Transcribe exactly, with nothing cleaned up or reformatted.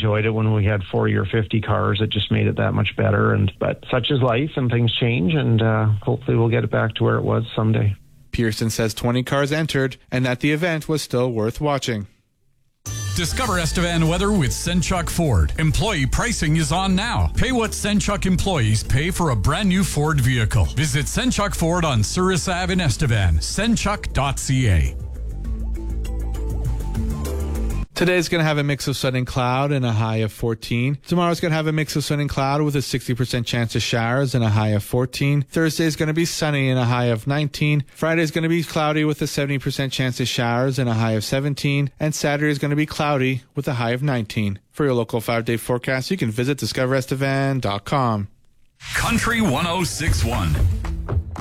enjoyed it when we had forty or fifty cars. It just made it that much better. And but such is life, and things change, and uh, hopefully we'll get it back to where it was someday. Pearson says twenty cars entered and that the event was still worth watching. Discover Estevan weather with Senchuk Ford. Employee pricing is on now. Pay what Senchuk employees pay for a brand new Ford vehicle. Visit Senchuk Ford on Souris Ave in Estevan. senchuk dot c a. Today's going to have a mix of sun and cloud and a high of fourteen. Tomorrow's going to have a mix of sun and cloud with a sixty percent chance of showers and a high of fourteen. Thursday's going to be sunny and a high of nineteen. Friday's going to be cloudy with a seventy percent chance of showers and a high of seventeen. And Saturday's going to be cloudy with a high of nineteen. For your local five-day forecast, you can visit discover estevan dot com. Country one oh six point one.